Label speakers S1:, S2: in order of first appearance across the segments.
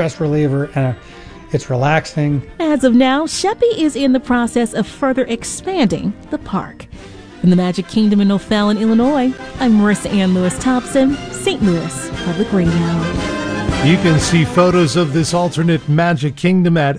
S1: stress reliever, and it's relaxing.
S2: As of now, Sheppy is in the process of further expanding the park. From the Magic Kingdom in O'Fallon, Illinois, I'm Marissa Ann Lewis-Thompson, St. Louis Public Radio.
S3: You can see photos of this alternate Magic Kingdom at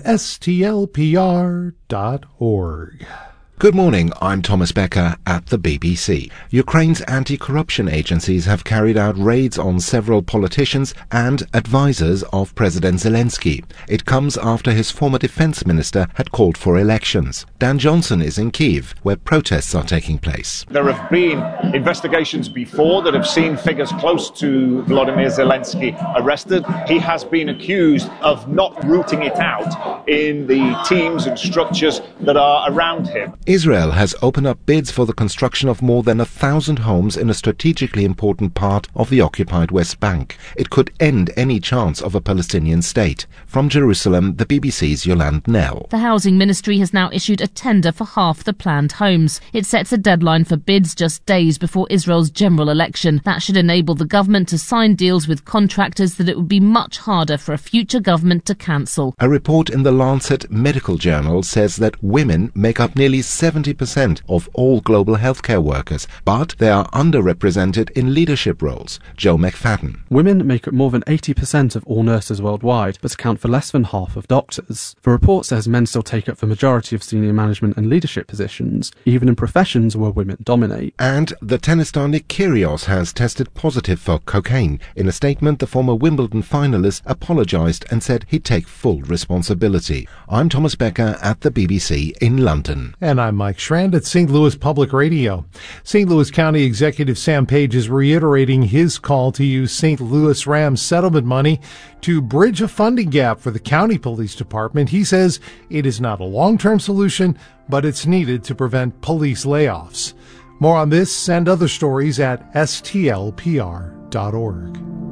S3: stlpr.org.
S4: Good morning, I'm Thomas Becker at the BBC. Ukraine's anti-corruption agencies have carried out raids on several politicians and advisors of President Zelensky. It comes after his former defense minister had called for elections. Dan Johnson is in Kyiv, where protests are taking place.
S5: There have been investigations before that have seen figures close to Volodymyr Zelensky arrested. He has been accused of not rooting it out in the teams and structures that are around him.
S4: Israel has opened up bids for the construction of more than 1,000 homes in a strategically important part of the occupied West Bank. It could end any chance of a Palestinian state. From Jerusalem, the BBC's Yolande Nell.
S6: The Housing Ministry has now issued a tender for half the planned homes. It sets a deadline for bids just days before Israel's general election. That should enable the government to sign deals with contractors that it would be much harder for a future government to cancel.
S4: A report in the Lancet Medical Journal says that women make up nearly 70% of all global healthcare workers, but they are underrepresented in leadership roles. Joe McFadden.
S7: Women make up more than 80% of all nurses worldwide, but account for less than half of doctors. The report says men still take up the majority of senior management and leadership positions, even in professions where women dominate.
S4: And the tennis star Nick Kyrgios has tested positive for cocaine. In a statement, the former Wimbledon finalist apologised and said he'd take full responsibility. I'm Thomas Becker at the BBC in London.
S3: And I'm Mike Schrand at St. Louis Public Radio. St. Louis County Executive Sam Page is reiterating his call to use St. Louis Rams settlement money to bridge a funding gap for the county police department. He says it is not a long-term solution, but it's needed to prevent police layoffs. More on this and other stories at stlpr.org.